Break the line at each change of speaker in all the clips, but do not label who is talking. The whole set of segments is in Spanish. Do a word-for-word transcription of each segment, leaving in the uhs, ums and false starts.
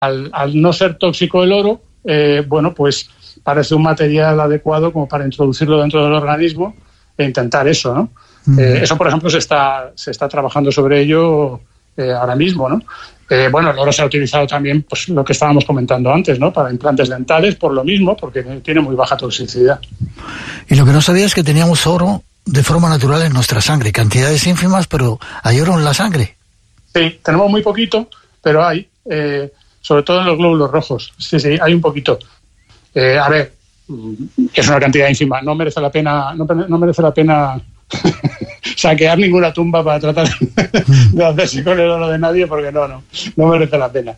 al, al no ser tóxico el oro, eh, bueno, pues parece un material adecuado como para introducirlo dentro del organismo e intentar eso, ¿no? Mm. Eh, eso, por ejemplo, se está, se está trabajando sobre ello eh, ahora mismo, ¿no? Eh, bueno, el oro se ha utilizado también, pues lo que estábamos comentando antes, ¿no? Para implantes dentales, por lo mismo, porque tiene muy baja toxicidad.
Y lo que no sabía es que teníamos oro de forma natural en nuestra sangre, cantidades ínfimas, pero hay oro en la sangre.
Sí, tenemos muy poquito, pero hay, eh, sobre todo en los glóbulos rojos. Sí, sí, hay un poquito. Eh, a ver, que es una cantidad ínfima, no merece la pena, no, no merece la pena saquear ninguna tumba para tratar de hacerse con el oro de nadie, porque no, no, no merece la pena.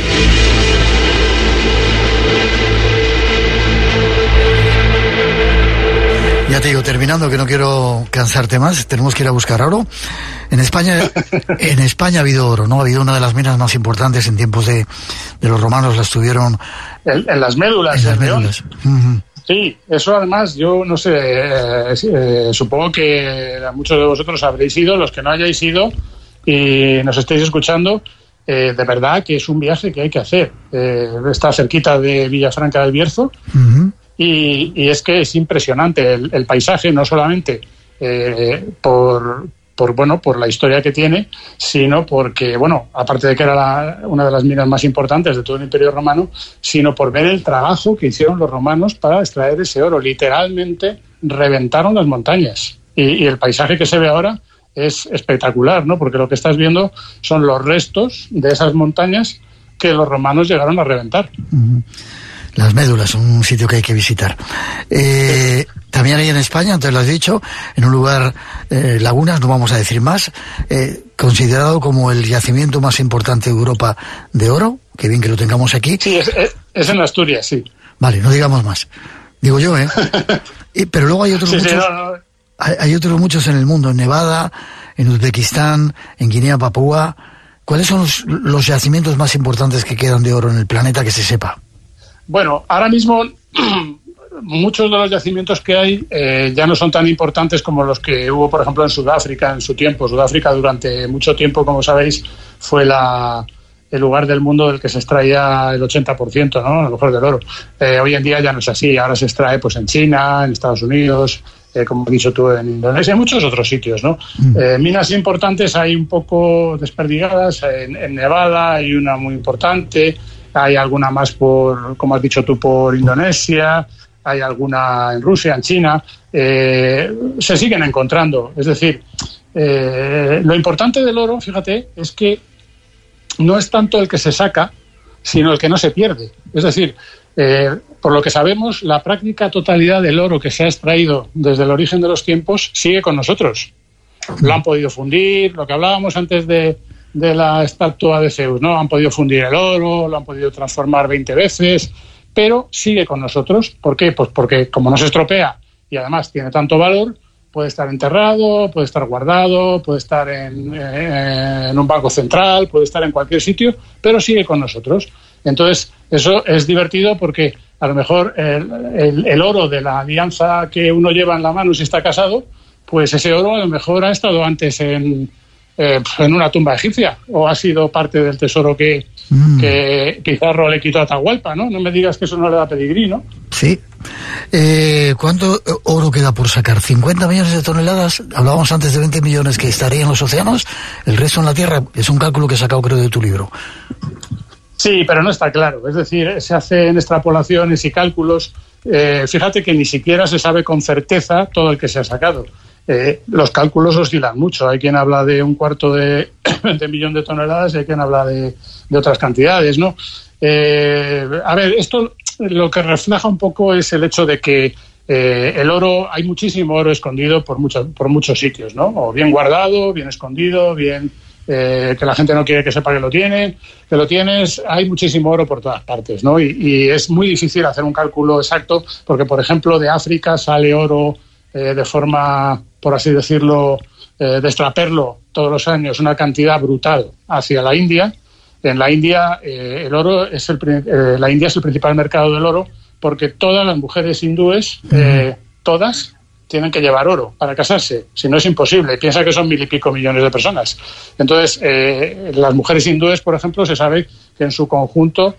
Ya te digo, terminando, que no quiero cansarte más, tenemos que ir a buscar oro. En España, en España ha habido oro, ¿no? Ha habido una de las minas más importantes en tiempos de, de los romanos, las tuvieron...
En, en las médulas.
En las médulas. Uh-huh.
Sí, eso además, yo no sé, eh, eh, supongo que muchos de vosotros habréis ido, los que no hayáis ido y nos estéis escuchando, eh, de verdad que es un viaje que hay que hacer. Eh, está cerquita de Villafranca del Bierzo. Uh-huh. Y, y es que es impresionante el, el paisaje, no solamente eh, por, por, bueno, por la historia que tiene, sino porque, bueno, aparte de que era la, una de las minas más importantes de todo el Imperio Romano, sino por ver el trabajo que hicieron los romanos para extraer ese oro. Literalmente reventaron las montañas. Y, y el paisaje que se ve ahora es espectacular, ¿no? Porque lo que estás viendo son los restos de esas montañas que los romanos llegaron a reventar.
Uh-huh. Las médulas, un sitio que hay que visitar. Eh, también hay en España, antes lo has dicho, en un lugar, eh, Lagunas, no vamos a decir más, eh, considerado como el yacimiento más importante de Europa de oro, que bien que lo tengamos aquí.
Sí, es, es, es en Asturias, sí.
Vale, no digamos más. Digo yo, ¿eh? y, pero luego hay otros sí, muchos, sí, no, no. Hay, hay otros muchos en el mundo, en Nevada, en Uzbekistán, en Guinea, Papúa. ¿Cuáles son los, los yacimientos más importantes que quedan de oro en el planeta que se sepa?
Bueno, ahora mismo muchos de los yacimientos que hay eh, ya no son tan importantes como los que hubo, por ejemplo, en Sudáfrica en su tiempo. Sudáfrica durante mucho tiempo, como sabéis, fue la, el lugar del mundo del que se extraía el ochenta por ciento, ¿no? A lo mejor del oro. Eh, hoy en día ya no es así. Ahora se extrae pues en China, en Estados Unidos, eh, como has dicho tú, en Indonesia, en muchos otros sitios, ¿no? Mm. Eh, minas importantes hay un poco desperdigadas. En, en Nevada hay una muy importante. Hay alguna más, por, como has dicho tú, por Indonesia, hay alguna en Rusia, en China. Eh, se siguen encontrando. Es decir, eh, lo importante del oro, fíjate, es que no es tanto el que se saca, sino el que no se pierde. Es decir, eh, por lo que sabemos, la práctica totalidad del oro que se ha extraído desde el origen de los tiempos sigue con nosotros. Lo han podido fundir, lo que hablábamos antes de... de la estatua de Zeus, ¿no? Han podido fundir el oro, lo han podido transformar veinte veces, pero sigue con nosotros. ¿Por qué? Pues porque como no se estropea y además tiene tanto valor, puede estar enterrado, puede estar guardado, puede estar en, eh, en un banco central, puede estar en cualquier sitio, pero sigue con nosotros. Entonces, eso es divertido porque a lo mejor el, el, el oro de la alianza que uno lleva en la mano si está casado, pues ese oro a lo mejor ha estado antes en... Eh, en una tumba egipcia, o ha sido parte del tesoro que, mm. que Pizarro le quitó a Atahualpa, ¿no? No me digas que eso no le da pedigrí, ¿no?
Sí. Eh, ¿Cuánto oro queda por sacar? ¿cincuenta millones de toneladas? Hablábamos antes de veinte millones que estarían en los océanos, el resto en la Tierra. Es un cálculo que he sacado, creo, de tu libro.
Sí, pero no está claro. Es decir, se hacen extrapolaciones y cálculos. Eh, fíjate que ni siquiera se sabe con certeza todo el que se ha sacado. Eh, los cálculos oscilan mucho. Hay quien habla de un cuarto de, de millón de toneladas y hay quien habla de, de otras cantidades, ¿no? Eh, a ver, esto lo que refleja un poco es el hecho de que eh, el oro, hay muchísimo oro escondido por, mucho, por muchos sitios, ¿no? O bien guardado, bien escondido, bien eh, que la gente no quiere que sepa que lo tiene, que lo tienes. Hay muchísimo oro por todas partes, ¿no? Y, y es muy difícil hacer un cálculo exacto porque, por ejemplo, de África sale oro eh, de forma, por así decirlo, eh, de extraperlo todos los años una cantidad brutal hacia la India. En la India eh, el oro es el, eh, la India es el principal mercado del oro porque todas las mujeres hindúes, eh, todas, tienen que llevar oro para casarse, si no es imposible. Piensa que son mil y pico millones de personas. Entonces, eh, las mujeres hindúes, por ejemplo, se sabe que en su conjunto